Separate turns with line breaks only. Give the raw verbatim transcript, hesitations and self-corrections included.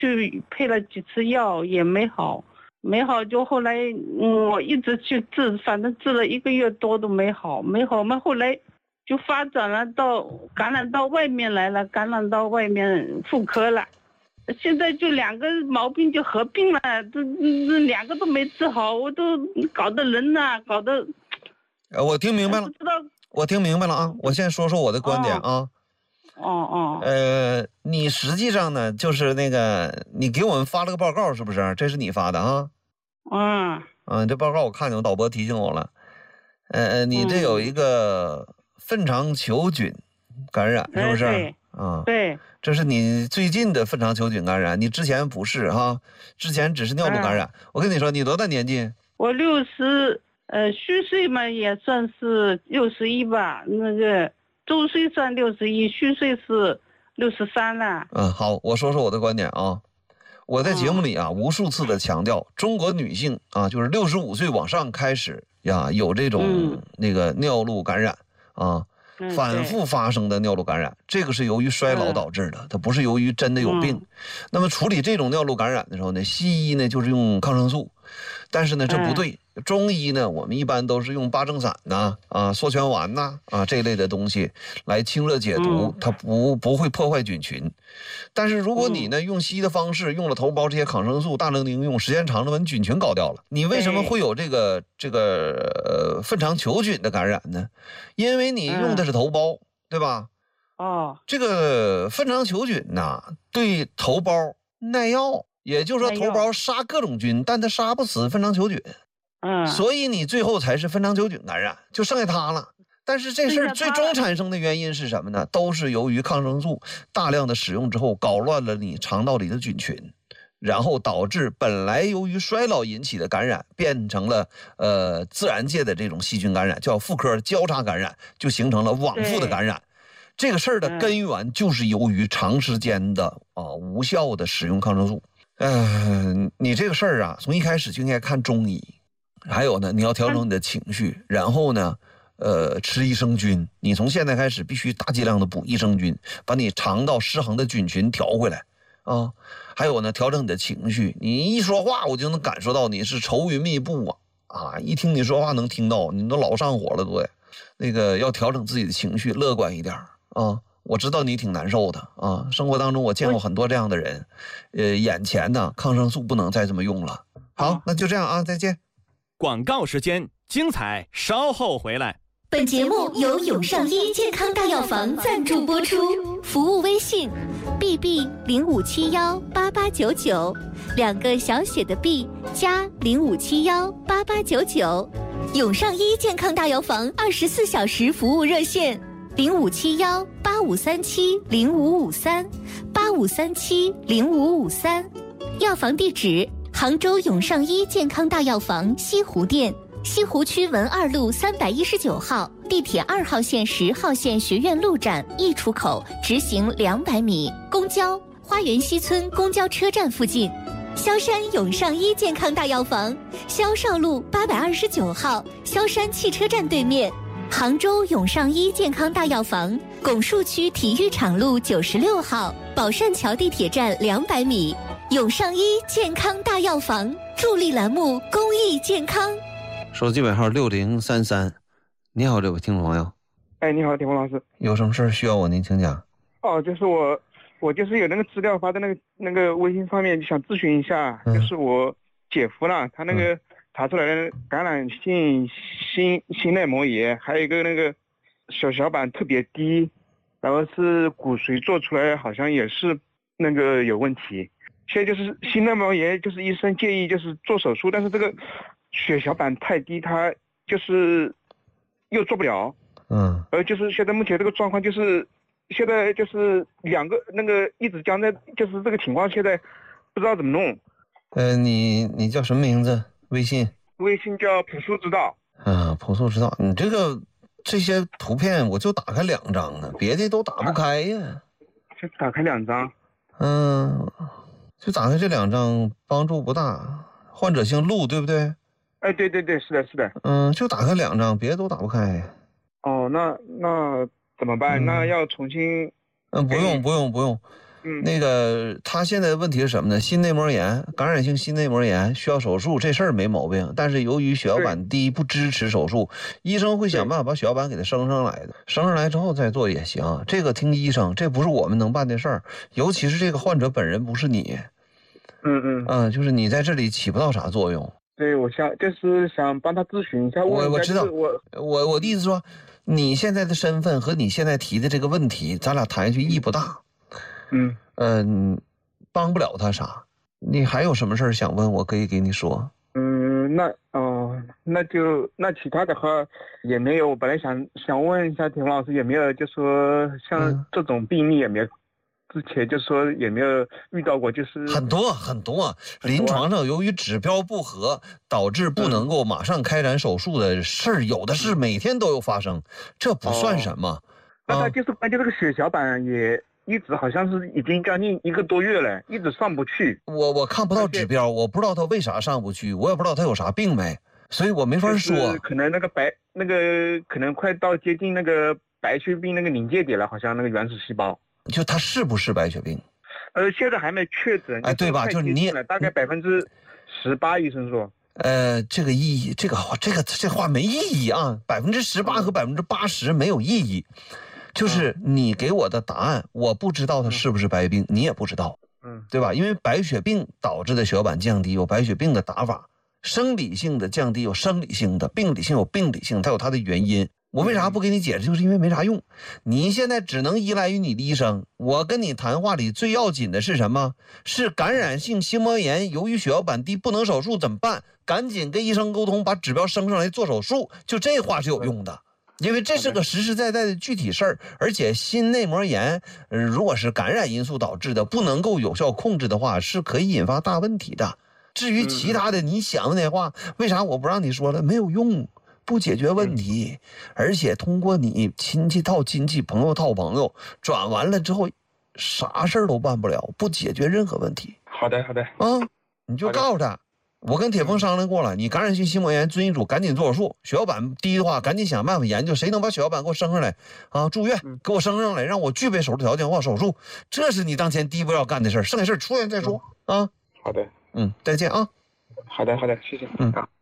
去配了几次药也没好，没好就后来嗯我一直去治，反正治了一个月多都没好，没好嘛后来就发展了到感染到外面来了，感染到外面妇科了。现在就两个毛病就合并了，这这两个都没治好，我都搞得人呐、啊，搞得。
呃，我听明白了，
不知道，
我听明白了啊！我先说说我的观点啊。
哦哦。
呃，你实际上呢，就是那个你给我们发了个报告，是不是？这是你发的啊？
嗯。
嗯，这报告我看见，我导播提醒我了。呃，你这有一个粪肠球菌感染，是不是？
对。
啊，
对。
这是你最近的粪肠球菌感染，你之前不是哈，之前只是尿路感染。嗯、我跟你说，你多大年纪？
我六十，呃，虚岁嘛也算是六十一吧，那个周岁算六十一，虚岁是六十三了。
嗯，好，我说说我的观点啊。我在节目里啊、嗯、无数次的强调，中国女性啊，就是六十五岁往上开始呀，有这种、嗯、那个尿路感染啊。反复发生的尿路感染，这个是由于衰老导致的，它不是由于真的有病。嗯、那么处理这种尿路感染的时候呢，西医呢就是用抗生素，但是呢这不对。嗯、中医呢，我们一般都是用八正散呐、啊、缩泉丸呐、啊这一类的东西来清热解毒，它不不会破坏菌群。但是如果你呢用西医的方式，用了头孢这些抗生素大量的应用，时间长了把菌群搞掉了，你为什么会有这个这个呃粪肠球菌的感染呢？因为你用的是头孢，嗯、对吧？
哦，
这个粪肠球菌呐，对头孢耐药，也就是说头孢杀各种菌，但它杀不死粪肠球菌。
嗯，
所以你最后才是粪肠球菌感染，就剩下它了。但是这事儿最终产生的原因是什么呢？都是由于抗生素大量的使用之后，搞乱了你肠道里的菌群，然后导致本来由于衰老引起的感染变成了呃自然界的这种细菌感染，叫妇科交叉感染，就形成了往复的感染。这个事儿的根源就是由于长时间的啊、呃、无效的使用抗生素。呃，你这个事儿啊，从一开始就应该看中医。还有呢，你要调整你的情绪，然后呢，呃，吃益生菌。你从现在开始必须大剂量的补益生菌，把你肠道失衡的菌群调回来啊。还有呢，调整你的情绪。你一说话，我就能感受到你是愁云密布啊啊！一听你说话能听到，你都老上火了，对。那个要调整自己的情绪，乐观一点啊。我知道你挺难受的啊，生活当中我见过很多这样的人，呃，眼前呢，抗生素不能再这么用了。好，那就这样啊，再见。
广告时间，精彩稍后回来。
本节目由永上医健康大药房赞助播出，服务微信 B B 零五七幺八八九九，两个小写的 B 加零五七幺八八九九。永上医健康大药房二十四小时服务热线零五七幺八五三七零五五三八五三七零五五三。药房地址：杭州永上医健康大药房西湖店，西湖区文二路三百一十九号，地铁二号线十号线学院路站 E 出口直行两百米，公交花园西村公交车站附近。萧山永上医健康大药房，萧少路八百二十九号，萧山汽车站对面。杭州永上医健康大药房，拱墅区体育场路九十六号，宝善桥地铁站两百米。永上医健康大药房助力栏目公益健康。
手机尾号六零三三。你好，这位听众朋友。
哎，你好，田红老师。
有什么事需要我您请讲？
哦，就是我，我就是有那个资料发在那个那个微信上面，就想咨询一下，嗯、就是我姐夫啦，他那个查出来的感染性心心内膜炎，还有一个那个小小板特别低，然后是骨髓做出来好像也是那个有问题。现在就是心内膜炎，就是医生建议就是做手术，但是这个血小板太低，他就是又做不了。
嗯，
呃，就是现在目前这个状况就是现在就是两个那个一直僵在，就是这个情况，现在不知道怎么弄。
呃，你你叫什么名字？微信？
微信叫朴素之道。
啊，朴素之道。你这个这些图片我就打开两张啊，别的都打不开呀。
就打开两张。
嗯，就打开这两张帮助不大。患者姓陆，对不对？
哎，对对对，是的，是的。
嗯，就打开两张，别的都打不开。
哦，那那怎么办？嗯、那要重新？
嗯，不用不用不用，
嗯，
那个他现在的问题是什么呢？心内膜炎，感染性心内膜炎需要手术，这事儿没毛病。但是由于血小板低，不支持手术，医生会想办法把血小板给他升上来的，升上来之后再做也行。这个听医生，这不是我们能办的事儿。尤其是这个患者本人不是你，
嗯嗯
嗯，就是你在这里起不到啥作用。
对，我想就是想帮他咨询一下，
我我知道，
我
我我的意思说，你现在的身份和你现在提的这个问题，咱俩谈下去意义不大。
嗯
嗯，帮不了他啥。你还有什么事儿想问我，可以给你说。
嗯，那哦，那就那其他的话也没有。我本来想想问一下田老师，有没有就说像这种病例有没有？之前就说也没有遇到过，就是
很多很多，临床上由于指标不合，导致不能够马上开展手术的事儿，有的是，每天都有发生，这不算什么。
哦、那他就是关键这个血小板也一直好像是已经将近一个多月了，一直上不去。
我我看不到指标，我不知道他为啥上不去，我也不知道他有啥病没，所以我没法说。
就是可能那个白那个可能快到接近那个白血病那个临界点了，好像那个原始细胞。
就他是不是白血病？
呃，现在还没确诊。
哎，对吧？就是你也
大概百分之十八，医生说。
呃，这个意义，这个话，这个这话没意义啊！百分之十八和百分之八十没有意义。就是你给我的答案，我不知道他是不是白血病，你也不知道，
嗯，
对吧？因为白血病导致的血小板降低有白血病的打法，生理性的降低有生理性的，病理性有病理性，它有它的原因。我为啥不给你解释？就是因为没啥用。你现在只能依赖于你的医生。我跟你谈话里最要紧的是什么？是感染性心膜炎，由于血小板低不能手术怎么办？赶紧跟医生沟通，把指标升上来做手术。就这话是有用的，因为这是个实实在在的具体事儿。而且心内膜炎，呃，如果是感染因素导致的，不能够有效控制的话，是可以引发大问题的。至于其他的，你想的那话，为啥我不让你说了？没有用。不解决问题，而且通过你亲戚套亲戚，朋友套朋友，转完了之后，啥事儿都办不了，不解决任何问题。
好的，好的，
啊，你就告诉他，我跟铁峰商量过了，你感染性心膜炎遵医嘱，赶紧做手术。血小板低的话，赶紧想办法研究谁能把血小板给我升上来啊，住院给我升上来，让我具备手术条件，我手术，这是你当前第一步要干的事儿，剩下事儿出院再说啊。
好的，
嗯，再见啊。
好的，好的，谢谢。
嗯。
啊。